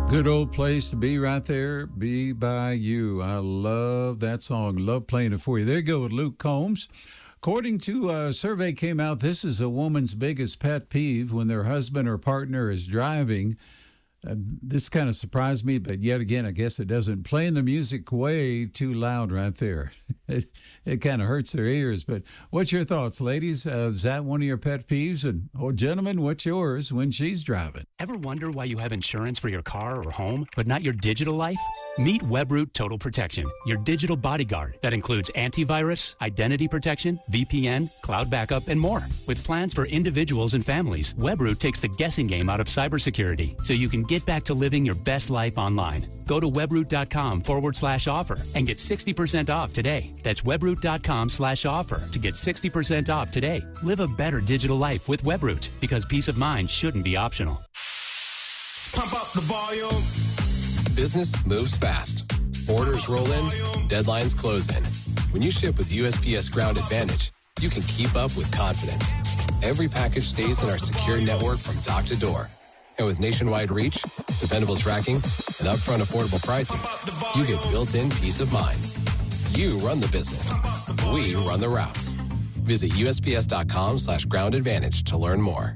Good old place to be right there, Be By You. I love that song. Love playing it for you. There you go with Luke Combs. According to a survey came out, this is a woman's biggest pet peeve when their husband or partner is driving. This kind of surprised me, but yet again, I guess it doesn't. Playing the music way too loud right there. It kind of hurts their ears. But what's your thoughts, ladies? Is that one of your pet peeves? And, gentlemen, what's yours when she's driving? Ever wonder why you have insurance for your car or home, but not your digital life? Meet Webroot Total Protection, your digital bodyguard that includes antivirus, identity protection, VPN, cloud backup, and more. With plans for individuals and families, Webroot takes the guessing game out of cybersecurity so you can get back to living your best life online. Go to webroot.com/offer and get 60% off today. That's webroot.com/offer to get 60% off today. Live a better digital life with Webroot, because peace of mind shouldn't be optional. Pump up the volume. Business moves fast. Orders roll in, deadlines close in. When you ship with USPS Ground Advantage, you can keep up with confidence. Every package stays in our secure network from dock to door. And with nationwide reach, dependable tracking, and upfront affordable pricing, you get built-in peace of mind. You run the business. We run the routes. Visit USPS.com/Ground Advantage to learn more.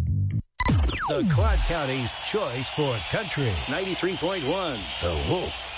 The Quad County's choice for country. 93.1 The Wolf.